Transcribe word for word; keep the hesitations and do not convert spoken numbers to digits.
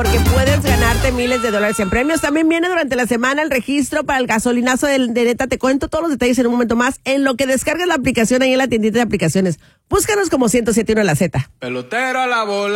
porque puedes ganarte miles de dólares en premios. También viene durante la semana el registro para el gasolinazo de, de neta. Te cuento todos los detalles en un momento más en lo que descargas la aplicación ahí en la tiendita de aplicaciones. Búscanos como ciento siete punto uno La Z. Pelotero a la bola.